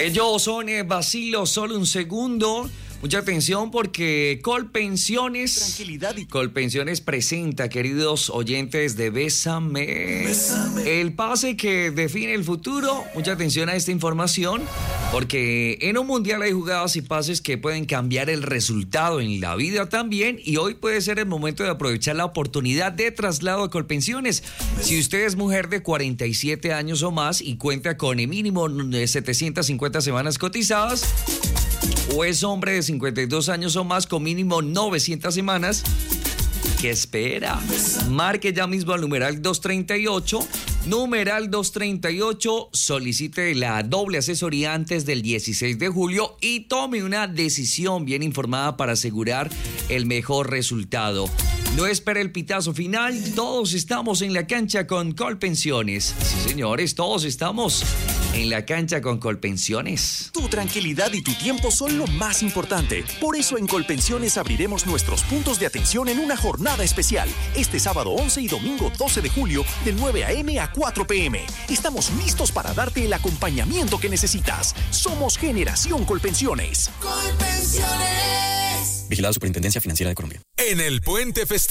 Ellos son Basilio, solo un segundo. Mucha atención porque Colpensiones. Tranquilidad y Colpensiones presenta, queridos oyentes de Bésame, el pase que define el futuro. Mucha atención a esta información porque en un mundial hay jugadas y pases que pueden cambiar el resultado en la vida también, y hoy puede ser el momento de aprovechar la oportunidad de traslado a Colpensiones. Si usted es mujer de 47 años o más y cuenta con el mínimo de 750 semanas cotizadas, o es hombre de 52 años o más con mínimo 900 semanas, ¿qué espera? Marque ya mismo al numeral 238, solicite la doble asesoría antes del 16 de julio y tome una decisión bien informada para asegurar el mejor resultado. No espere el pitazo final, todos estamos en la cancha con Colpensiones. Sí, señores, todos estamos en la cancha con Colpensiones. tu tranquilidad y tu tiempo son lo más importante. Por eso en Colpensiones abriremos nuestros puntos de atención en una jornada especial. Este sábado 11 y domingo 12 de julio, de 9 a.m. a 4 p.m. Estamos listos para darte el acompañamiento que necesitas. Somos Generación Colpensiones. Colpensiones. Vigilado Superintendencia Financiera de Colombia. En el Puente Festivo.